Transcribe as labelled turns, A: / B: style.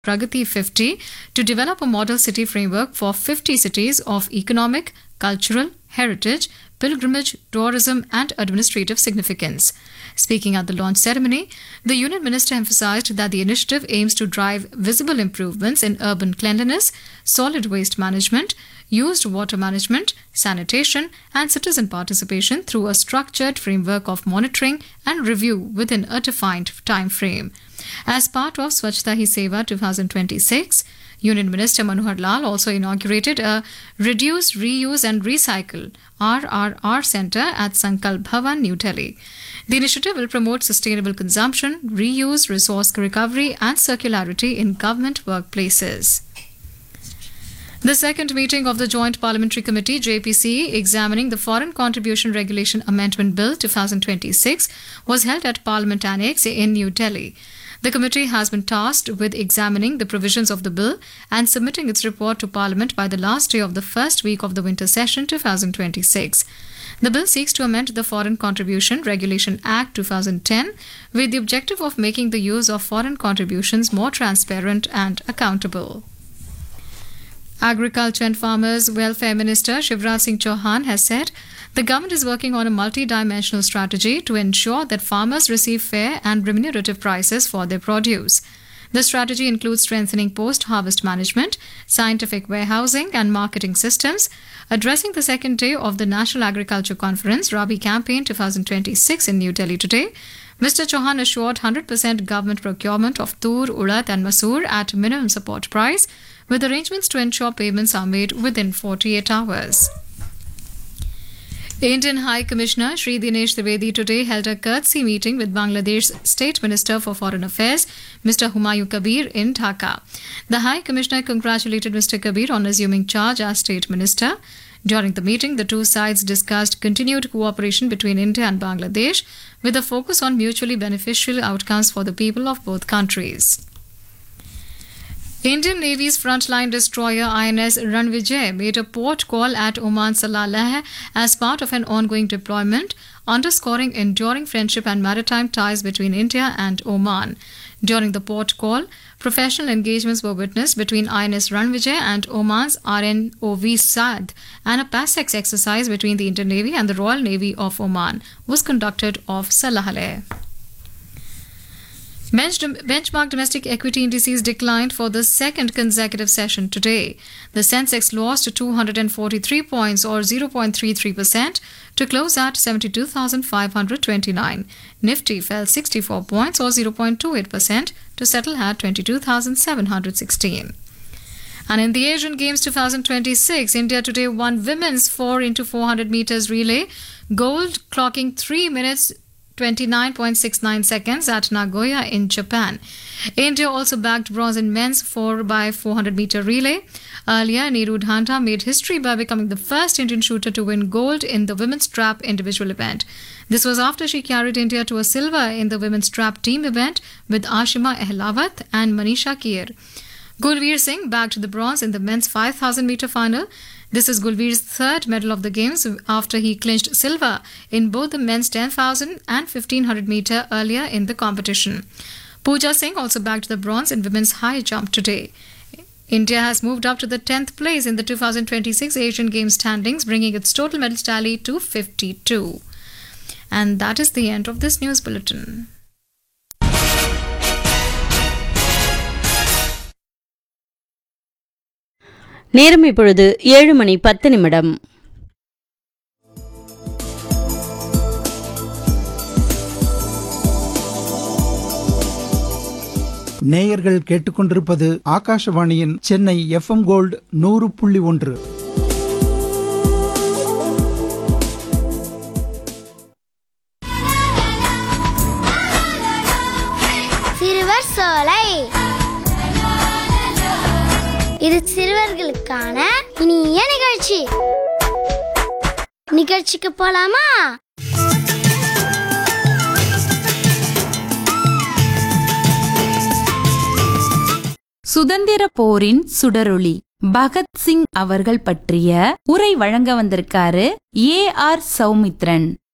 A: Pragati 50 to develop a model city framework for 50 cities of economic, cultural, heritage, pilgrimage, tourism, and administrative significance. Speaking at the launch ceremony, the Union Minister emphasized that the initiative aims to drive visible improvements in urban cleanliness, solid waste management, used water management, sanitation, and citizen participation through a structured framework of monitoring and review within a defined time frame. As part of Swachhta Hi Seva 2026, Union Minister Manohar Lal also inaugurated a Reduce, Reuse and Recycle RRR Centre at Sankalp Bhavan, New Delhi. The initiative will promote sustainable consumption, reuse, resource recovery and circularity in government workplaces. The second meeting of the Joint Parliamentary Committee JPC examining the Foreign Contribution Regulation Amendment Bill 2026 was held at Parliament Annex in New Delhi. The committee has been tasked with examining the provisions of the bill and submitting its report to Parliament by the last day of the first week of the winter session 2026. The bill seeks to amend the Foreign Contribution Regulation Act 2010 with the objective of making the use of foreign contributions more transparent and accountable. Agriculture and Farmers Welfare Minister Shivraj Singh Chauhan has said the government is working on a multi-dimensional strategy to ensure that farmers receive fair and remunerative prices for their produce. The strategy includes strengthening post-harvest management, scientific warehousing and marketing systems. Addressing the second day of the National Agriculture Conference Rabi Campaign 2026 in New Delhi today, Mr. Chauhan assured 100% government procurement of tur, urad and masoor at minimum support price, with arrangements to ensure payments are made within 48 hours. Indian High Commissioner Shri Dinesh Trivedi today held a courtesy meeting with Bangladesh's State Minister for Foreign Affairs, Mr. Humayun Kabir, in Dhaka. The High Commissioner congratulated Mr. Kabir on assuming charge as State Minister. During the meeting, the two sides discussed continued cooperation between India and Bangladesh with a focus on mutually beneficial outcomes for the people of both countries. Indian Navy's frontline destroyer INS Ranvijay made a port call at Oman Salalah as part of an ongoing deployment, underscoring enduring friendship and maritime ties between India and Oman. During the port call, professional engagements were witnessed between INS Ranvijay and Oman's RNOV Saad, and a PASEX exercise between the Indian Navy and the Royal Navy of Oman was conducted off Salalah. Benchmark domestic equity indices declined for the second consecutive session today. The Sensex lost 243 points or 0.33% to close at 72,529. Nifty fell 64 points or 0.28% to settle at 22,716. And in the Asian Games 2026, India today won women's 4x400 meters relay gold, clocking 3 minutes 29.69 seconds at Nagoya in Japan. India also bagged bronze in men's 4x400 meter relay. Earlier, Neeru Dhanda made history by becoming the first Indian shooter to win gold in the women's trap individual event. This was after she carried India to a silver in the women's trap team event with Ashima Ehlawat and Manisha Keer. Gulveer Singh bagged the bronze in the men's 5,000 meter final. This is Gulveer's third medal of the Games after he clinched silver in both the men's 10,000 and 1,500 meter earlier in the competition. Pooja Singh also bagged the bronze in women's high jump today. India has moved up to the 10th place in the 2026 Asian Games standings, bringing its total medal tally to 52. And that is the end of this news bulletin.
B: நேரம் இப்பொழுது 7:10.
C: நேயர்கள் கேட்டுக்கொண்டிருப்பது ஆகாஷவாணியின் Chennai FM gold 100.1.
D: சிறுவர் சோலை, இது சிறுவர்களுக்கான இனிய நிகழ்ச்சி. நிகழ்ச்சிக்கு போலாமா?
E: சுதந்திர போரின் சுடரொளி பகத்சிங் அவர்கள் பற்றிய உரை வழங்க வந்திருக்காரு AR சௌமித்ரன்.